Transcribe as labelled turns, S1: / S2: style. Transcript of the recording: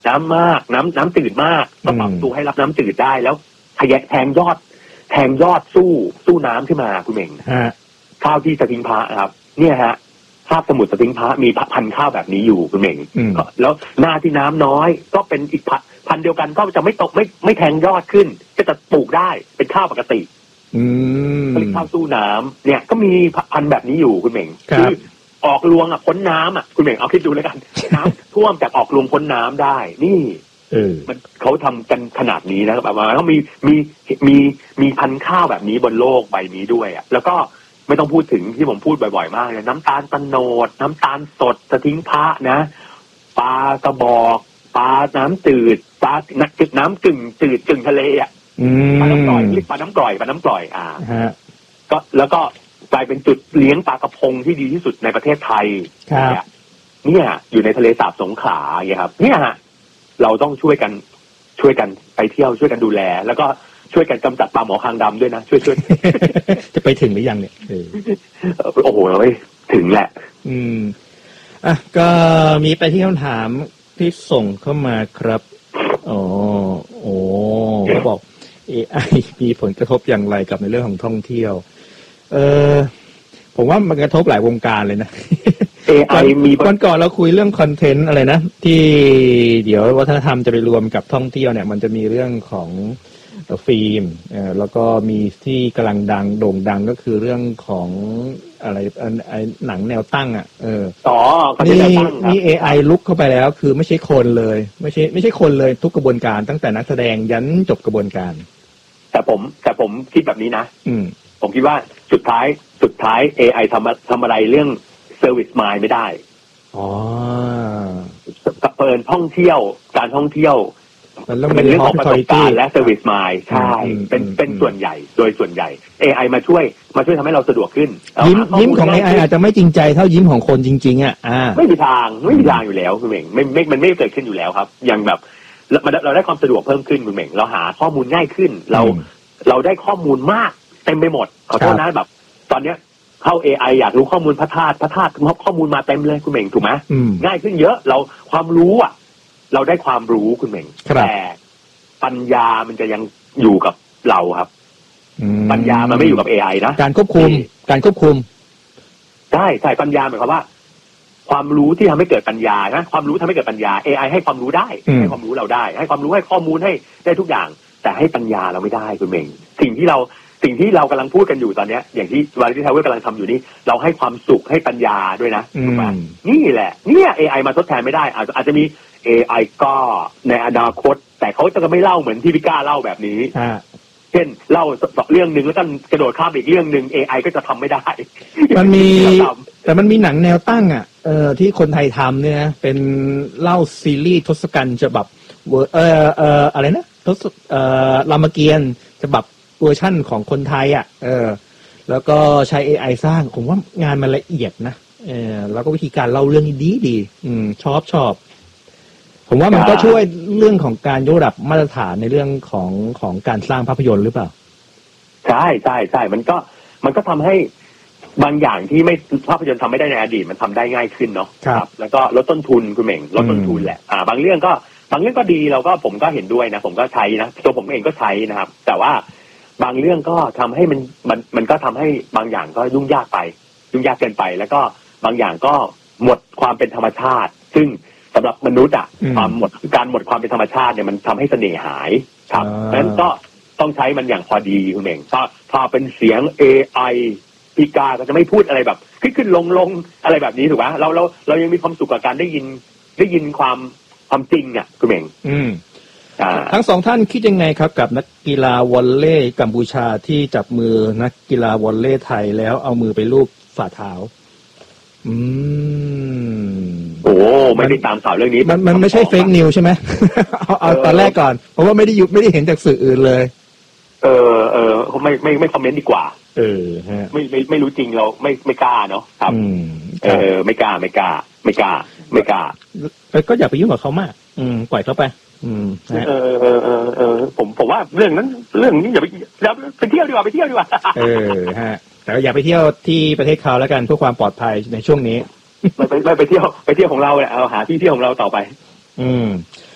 S1: น้ำมากน้ำจืดมากก็ปรับตัวให้รับน้ำจืดได้แล้วแทงยอดสู้น้ำขึ้นมาคุณเหม่งข้าวที่สทิงพระครับเนี่ยฮะคาบสมุทรสทิงพระมีพันธุ์ข้าวแบบนี้อยู่คุณเหม่งแล้วหน้าที่น้ำน้อยก็เป็นอีกพันธุ์เดียวกันก็จะไม่ตกไม่แทงยอดขึ้นก็จะปลูกได้เป็นข้าวปกติผลิตข้าวสู้น้ำเนี่ยก็มีพันธุ์แบบนี้อยู่คุณเหม่งคือออกรวงพ้นน้ำคุณเหม่งเอาคิดดูแล้วกันน้ำท่วมจากออกรวงพ้นน้ำได้นี่มันเขาทำกันขนาดนี้นะครับแบบว่าเขามีพันธุ์ข้าวแบบนี้บนโลกใบนี้ด้วยอ่ะแล้วก็ไม่ต้องพูดถึงที่ผมพูดบ่อยๆมากเลยน้ำตาลตะโนดน้ำตาลสดสทิงพระนะปลากระบอกปลาน้ำจืดปลาน้ำกึ่งจืดกึ่งทะเลอ่ะปลาน้ำกร่อยเรียกปลาน้ำกร่อยก็แล้วก็กลายเป็นจุดเลี้ยงปลากระพงที่ดีที่สุดในประเทศไทยเนี่ยอยู่ในทะเลสาบสงขลาไงครับเนี่ยฮะเราต้องช่วยกันไปเที่ยวช่วยกันดูแลแล้วก็ช่วยกันกำจัดปลาหมอคางดำด้วยนะช่วย
S2: จะไปถึงหรือยังเนี่ย
S1: โอ้โหถึงแหละ
S2: ก็มีไปที่คำถามที่ส่งเข้ามาครับเขาบอก AI มีผลกระทบอย่างไรกับในเรื่องของท่องเที่ยวผมว่ามันกระทบหลายวงการเลยนะ
S1: AI มี
S2: วันก่อนเราคุยเรื่องคอนเทนต์อะไรนะที่เดี๋ยววัฒนธรรมจะไปรวมกับท่องเที่ยวเนี่ยมันจะมีเรื่องของฟิล์มแล้วก็มีที่กำลังโด่งดังก็คือเรื่องของอะไรหนังแนวตั้งนี่ AI ลุกเข้าไปแล้วคือไม่ใช่คนเลยไม่ใช่คนเลยทุกกระบวนการตั้งแต่นักแสดงยันจบกระบวนการ
S1: แต่ผมคิดแบบนี้นะผมคิดว่าสุดท้าย AI ทำอะไรเรื่อง Service Mind ไม่ได้เปิดท่องเที่ยวการท่องเที่ยวเป็นเรื่องของประสบการณ์และ Service Mind ใช่เป็นส่วนใหญ่โดยส่วนใหญ่ AI มาช่วยทำให้เราสะดวกขึ้น
S2: ยิ้มของ AI อาจจะไม่จริงใจเท่ายิ้มของคนจริงๆ
S1: ไม่มีทางอยู่แล้วคุณเหม่งมันไม่เกิดขึ้นอยู่แล้วครับอย่างแบบเราได้ความสะดวกเพิ่มขึ้นคุณเหม่งเราหาข้อมูลง่ายขึ้นเราได้ข้อมูลมากเต็มไปหมดขอโทษนะแบบตอนเนี้ยเข้า AI อยากรู้ข้อมูลพระธาตุข้อมูลมาเต็มเลยคุณเหม่งถูกไหมง่ายขึ้นเยอะเราความรู้เราได้ความรู้คุณเหม่งแต่ปัญญามันจะยังอยู่กับเราครับปัญญามันไม่อยู่กับ AI นะ
S2: การควบคุม
S1: ใช่ปัญญาหมายความว่าความรู้ที่ทำให้เกิดปัญญานะความรู้ทำให้เกิดปัญญา AI ให้ความรู้ได้ให้ความรู้เราได้ให้ความรู้ให้ข้อมูลให้ได้ทุกอย่างแต่ให้ปัญญาเราไม่ได้คุณเหม่งสิ่งที่เรากำลังพูดกันอยู่ตอนนี้อย่างที่วาริตี้ทาวเวอร์กำลังทำอยู่นี้เราให้ความสุขให้ปัญญาด้วยนะถูกไหมนี่แหละเนี่ย AI มาทดแทนไม่ได้อาจจะมี AI ก็ในอนาคตแต่เขาจะไม่เล่าเหมือนที่พี่ก้าเล่าแบบนี้เช่นเล่าเรื่องนึงแล้วก็กระโดดข้ามอีกเรื่องนึง AI ก็จะทำไม่ได้
S2: มันมีแต่มันมีหนังแนวตั้งที่คนไทยทำเนี่ยเป็นเล่าซีรีส์ทศกัณฐ์ฉบับอะไรนะรามเกียรติ์ฉบับเวอร์ชั่นของคนไทยแล้วก็ใช้ AI สร้างผมว่างานมันละเอียดนะแล้วก็วิธีการเล่าเรื่องนี้ดีชอบผมว่ามันก็ช่วยเรื่องของการยกระดับมาตรฐานในเรื่องของการสร้างภาพยนตร์หรือเปล่า
S1: ใช่มันก็ทำให้บางอย่างที่ไม่ภาพยนตร์ทำไม่ได้ในอดีตมันทำได้ง่ายขึ้นเนาะครับแล้วก็ลดต้นทุนคุณเหม่งลดต้นทุนแหละบางเรื่องก็ดีผมก็เห็นด้วยนะผมก็ใช้นะตัวผมเองก็ใช้นะครับแต่ว่าบางเรื่องก็ทำให้มันก็ทำให้บางอย่างก็ยุ่งยากเกินไปแล้วก็บางอย่างก็หมดความเป็นธรรมชาติซึ่งสำหรับมนุษย์การหมดความเป็นธรรมชาติเนี่ยมันทำให้เสน่ห์หายครับเพราะฉะนั้นก็ต้องใช้มันอย่างพอดีคุณเองถ้าเป็นเสียง AI พี่กาก็จะไม่พูดอะไรแบบขึ้นลงอะไรแบบนี้ถูกไหมเรายังมีความสุขกับการได้ยินความจริงคุณเอง
S2: ทั้งสองท่านคิดยังไงครับกับนักกีฬาวอลเลย์กัมพูชาที่จับมือนักกีฬาวอลเลย์ไทยแล้วเอามือไปลูบฝ่าเท้า
S1: โอ้ไม่ได้ตามข่าวเรื่องนี้
S2: มันไม่ใช่เฟกนิวใช่ไหมเอาตอนแรกก่อนเพราะว่าไม่ได้เห็นจากสื่ออื่นเลย
S1: ไม่คอมเมนต์ดีกว่าไม่รู้จริงเราไม่กล้าเนาะครับไม่กล้า
S2: ก็อย่าไปยุ่งกับเขามากปล่อยเขาไป
S1: ผมว่าเรื่องนี้อย่าไปเที่ยวดีกว่า
S2: แต่อย่าไปเที่ยวที่ประเทศเขาแล้วกันเพื่อความปลอดภัยในช่วงนี้
S1: ไม่ไปเที่ยวของเราแหละเอาหาที่เที่ยวของเราต่อไป